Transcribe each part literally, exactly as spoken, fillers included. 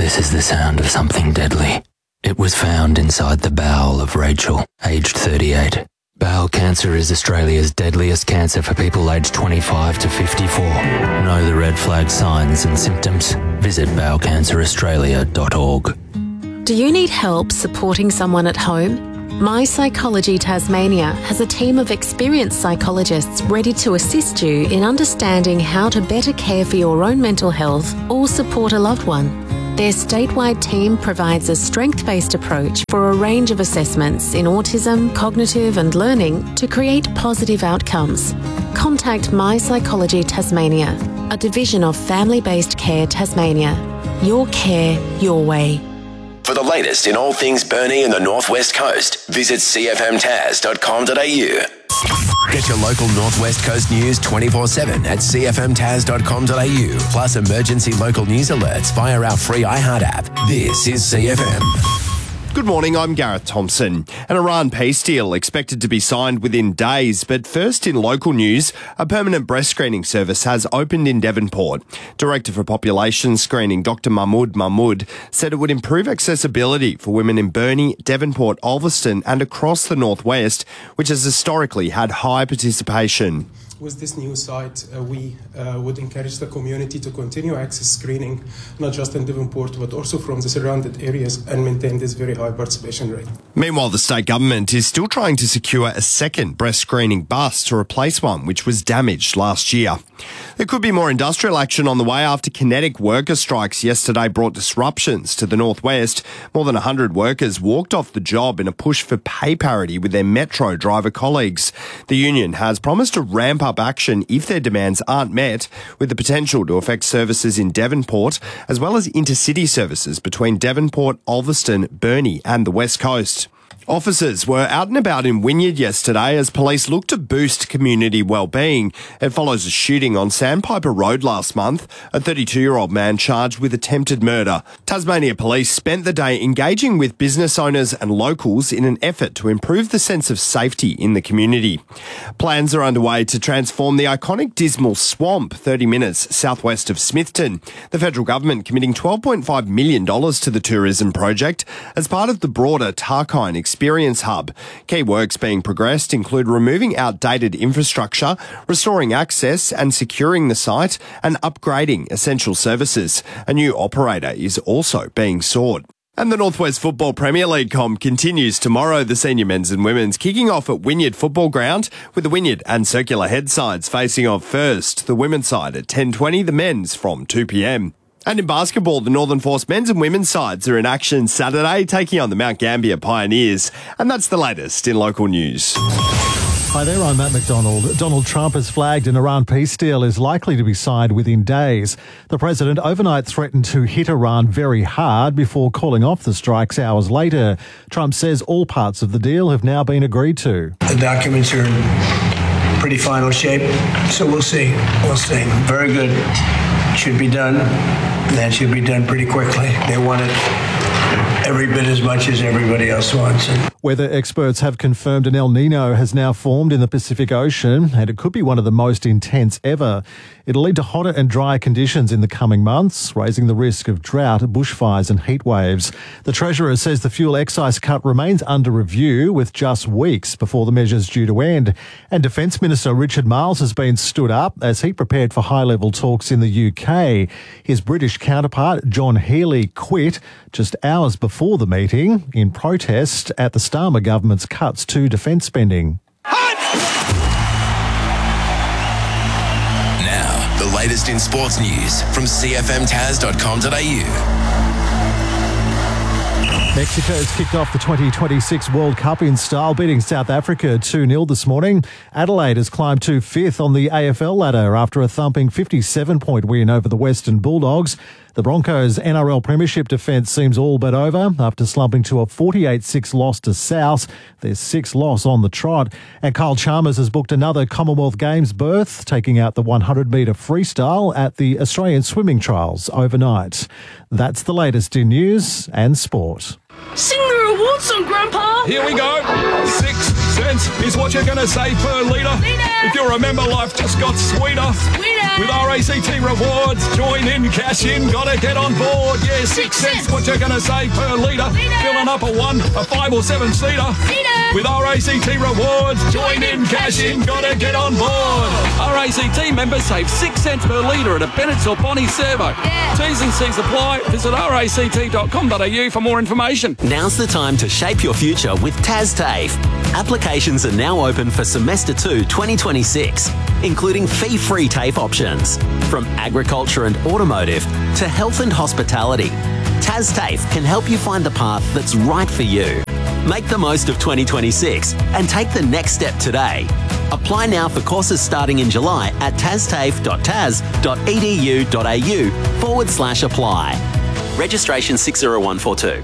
This is the sound of something deadly. It was found inside the bowel of Rachel, aged thirty-eight. Bowel cancer is Australia's deadliest cancer for people aged twenty-five to fifty-four. Know the red flag signs and symptoms? Visit bowel cancer australia dot org. Do you need help supporting someone at home? My Psychology Tasmania has a team of experienced psychologists ready to assist you in understanding how to better care for your own mental health or support a loved one. Their statewide team provides a strength-based approach for a range of assessments in autism, cognitive and learning to create positive outcomes. Contact My Psychology Tasmania, a division of Family-Based Care Tasmania. Your care, your way. For the latest in all things Burnie and the Northwest Coast, visit c f m tas dot com dot a u. Get your local Northwest Coast news twenty-four seven at c f m tas dot com dot a u, plus emergency local news alerts via our free iHeart app. This is C F M. Good morning, I'm Gareth Thompson. An Iran peace deal expected to be signed within days, but first in local news, a permanent breast screening service has opened in Devonport. Director for Population Screening, Doctor Mahmood Mahmood, said it would improve accessibility for women in Burnie, Devonport, Ulverston and across the northwest, which has historically had high participation. With this new site, uh, we uh, would encourage the community to continue access screening, not just in Devonport, but also from the surrounded areas, and maintain this very high participation rate. Meanwhile, the state government is still trying to secure a second breast screening bus to replace one which was damaged last year. There could be more industrial action on the way after kinetic worker strikes yesterday brought disruptions to the northwest. More than one hundred workers walked off the job in a push for pay parity with their Metro driver colleagues. The union has promised to ramp up action if their demands aren't met, with the potential to affect services in Devonport, as well as intercity services between Devonport, Ulverston, Burnie and the West Coast. Officers were out and about in Wynyard yesterday as police look to boost community well-being. It follows a shooting on Sandpiper Road last month, a thirty-two-year-old man charged with attempted murder. Tasmania Police spent the day engaging with business owners and locals in an effort to improve the sense of safety in the community. Plans are underway to transform the iconic Dismal Swamp, thirty minutes southwest of Smithton. The federal government committing twelve point five million dollars to the tourism project as part of the broader Tarkine Experience Hub. Key works being progressed include removing outdated infrastructure, restoring access and securing the site, and upgrading essential services. A new operator is also being sought. And the Northwest Football Premier League comp continues tomorrow, the senior men's and women's kicking off at Wynyard Football Ground, with the Wynyard and Circular Head sides facing off first. The women's side at ten twenty, the men's from two p m. And in basketball, the Northern Force men's and women's sides are in action Saturday, taking on the Mount Gambier Pioneers. And that's the latest in local news. Hi there, I'm Matt McDonald. Donald Trump has flagged an Iran peace deal is likely to be signed within days. The president overnight threatened to hit Iran very hard before calling off the strikes hours later. Trump says all parts of the deal have now been agreed to. The documents are in pretty final shape, so we'll see. We'll see. Very good. Should be done. That should be done pretty quickly. They want it every bit as much as everybody else wants it. Weather experts have confirmed an El Nino has now formed in the Pacific Ocean, and it could be one of the most intense ever. It'll lead to hotter and drier conditions in the coming months, raising the risk of drought, bushfires and heat waves. The Treasurer says the fuel excise cut remains under review, with just weeks before the measure's due to end. And Defence Minister Richard Marles has been stood up as he prepared for high-level talks in the U K. His British counterpart, John Healey, quit just hours before the meeting in protest at the Starmer government's cuts to defence spending. Now, the latest in sports news from c f m tas dot com dot a u. Mexico has kicked off the twenty twenty-six World Cup in style, beating South Africa two nil this morning. Adelaide has climbed to fifth on the A F L ladder after a thumping fifty-seven point win over the Western Bulldogs. The Broncos' N R L Premiership defence seems all but over after slumping to a forty-eight six loss to South. Their sixth loss on the trot. And Kyle Chalmers has booked another Commonwealth Games berth, taking out the one hundred metre freestyle at the Australian Swimming Trials overnight. That's the latest in news and sport. Sing the reward song, Grandpa! Here we go. Six cents is what you're going to save per litre. If you remember, life just got sweeter. Sweeter! With R A C T Rewards, join in, cash in, gotta get on board. Yeah, six cents, what you're gonna save per litre. Filling up a one, a five or seven seater. With R A C T Rewards, join in, cash in, gotta get on board. R A C T members save six cents per litre at a Bennett's or Bonnie servo. Yeah. T's and C's apply. Visit r a c t dot com dot a u for more information. Now's the time to shape your future with TasTAFE. Applications are now open for Semester two twenty twenty-six, including fee-free TAFE options. From agriculture and automotive to health and hospitality, TasTAFE can help you find the path that's right for you. Make the most of twenty twenty-six and take the next step today. Apply now for courses starting in July at tastafe dot tas dot e d u dot a u forward slash apply. Registration six zero one four two.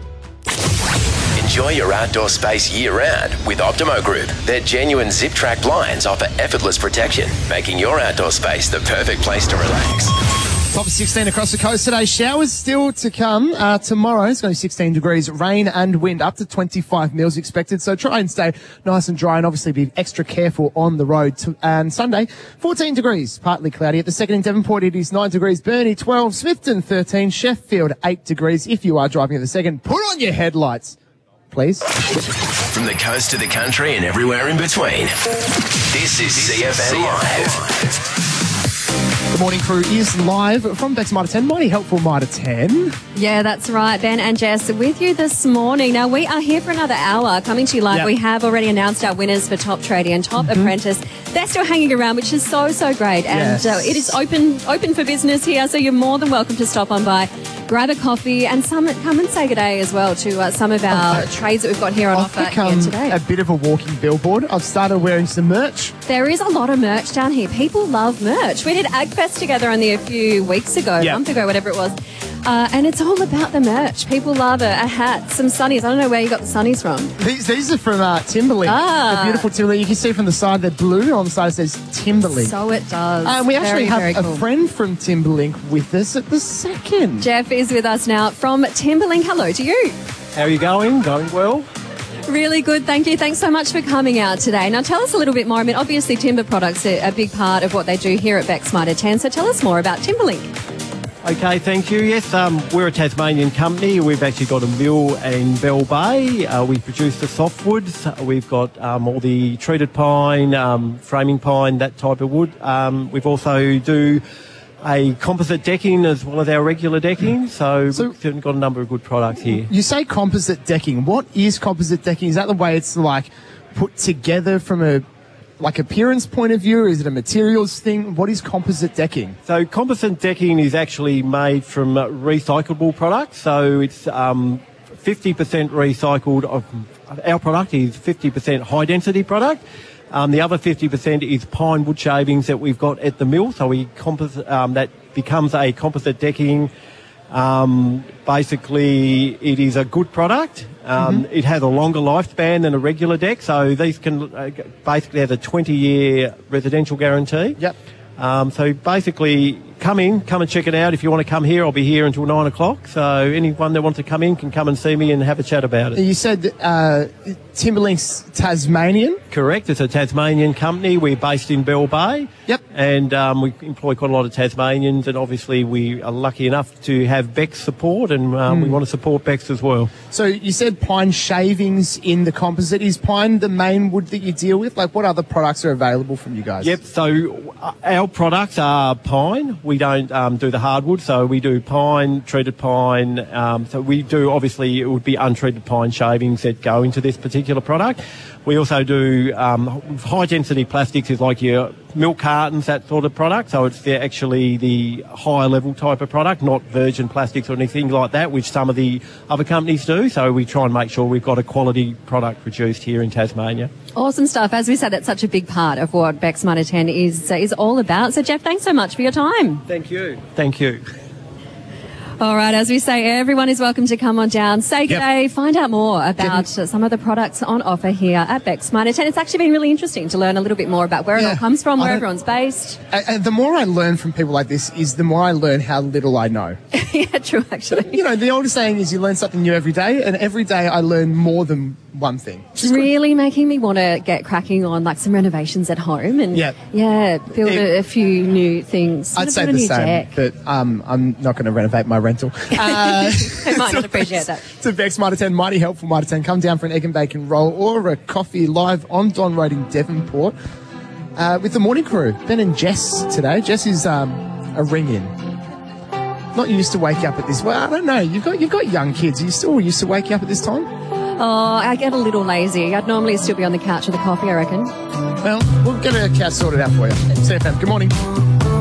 Enjoy your outdoor space year-round with Optimo Group. Their genuine zip-track blinds offer effortless protection, making your outdoor space the perfect place to relax. Top of sixteen across the coast today. Showers still to come. Uh, tomorrow it's going to be sixteen degrees. Rain and wind up to twenty-five mils expected. So try and stay nice and dry and obviously be extra careful on the road. To, and Sunday, fourteen degrees. Partly cloudy. At the second in Devonport it is nine degrees. Burnie twelve. Smithton thirteen. Sheffield eight degrees. If you are driving at the second, put on your headlights, please. From the coast to the country and everywhere in between, this is C F M Live. The morning crew is live from Bex Mitre ten. Mighty helpful Mitre ten. Yeah, that's right. Ben and Jess with you this morning. Now, we are here for another hour coming to you live. Yep. We have already announced our winners for Top Tradie and Top mm-hmm. Apprentice. They're still hanging around, which is so, so great. And yes. uh, it is open open for business here, so you're more than welcome to stop on by, grab a coffee, and some come and say good day as well to uh, some of our okay. trades that we've got here on I've offer become here today. A bit of a walking billboard. I've started wearing some merch. There is a lot of merch down here. People love merch. We did AgFest together only a few weeks ago, yep. a month ago, whatever it was. Uh, and it's all about the merch. People love it. A hat, some sunnies. I don't know where you got the sunnies from. These these are from uh, Timberlink. Ah. The beautiful Timberlink. You can see from the side they're blue. On the side it says Timberlink. So it does. And uh, we actually very, have very a cool. friend from Timberlink with us at the second. Jeff is with us now from Timberlink. Hello to you. How are you going? Going well? Really good, thank you. Thanks so much for coming out today. Now, tell us a little bit more. I mean, obviously, timber products are a big part of what they do here at Bex Mitre ten. So tell us more about Timberlink. Okay, thank you. Yes, um, we're a Tasmanian company. We've actually got a mill in Bell Bay. Uh, we produce the softwoods. We've got um, all the treated pine, um, framing pine, that type of wood. Um, we've also do a composite decking as well as our regular decking. So, so we've got a number of good products here. You say composite decking. What is composite decking? Is that the way it's like put together from a like appearance point of view? Is it a materials thing? What is composite decking? So composite decking is actually made from uh, recyclable products. So it's um, fifty percent recycled. Of, our product is fifty percent high density product. Um, the other fifty percent is pine wood shavings that we've got at the mill. So we composite, um, that becomes a composite decking. Um, basically, it is a good product. Um, mm-hmm. It has a longer lifespan than a regular deck. So these can uh, basically have a twenty year residential guarantee. Yep. Um, so basically, come in, come and check it out. If you want to come here, I'll be here until nine o'clock. So anyone that wants to come in can come and see me and have a chat about it. You said uh, Timberlink's Tasmanian? Correct. It's a Tasmanian company. We're based in Bell Bay. Yep. And um, we employ quite a lot of Tasmanians, and obviously we are lucky enough to have Bex support, and um, mm. we want to support Bex as well. So you said pine shavings in the composite. Is pine the main wood that you deal with? Like, what other products are available from you guys? Yep. So our products are pine. We don't um, do the hardwood, so we do pine, treated pine. Um, so we do, obviously, it would be untreated pine shavings that go into this particular product. We also do um, high-density plastics, is like your milk cartons, that sort of product. So it's the, actually the higher-level type of product, not virgin plastics or anything like that, which some of the other companies do. So we try and make sure we've got a quality product produced here in Tasmania. Awesome stuff. As we said, that's such a big part of what Bex Mitre ten is, uh, is all about. So, Jeff, thanks so much for your time. Thank you. Thank you. All right, as we say, everyone is welcome to come on down, say good day, yep. find out more about Didn't... some of the products on offer here at Bex Mitre ten. It's actually been really interesting to learn a little bit more about where yeah. it all comes from, where everyone's based. And the more I learn from people like this is the more I learn how little I know. Yeah, true, actually. You know, the oldest saying is you learn something new every day, and every day I learn more than one thing. It's really making me want to get cracking on like some renovations at home and Yep. yeah, build It- a, a few new things. I'd Put say a the new same, deck. but um, I'm not going to renovate my rental. Uh, I might not appreciate that. To Bex Mitre ten, mighty helpful Mitre ten. Come down for an egg and bacon roll or a coffee live on Don Road in Devonport uh, with the morning crew. Ben and Jess today. Jess is um, a ring-in. Not used to waking up at this. Well, I don't know. You've got you've got young kids. Are you still used to waking up at this time? Oh, I get a little lazy. I'd normally still be on the couch with a coffee, I reckon. Well, we'll get a couch sorted out for you. C F M, good morning.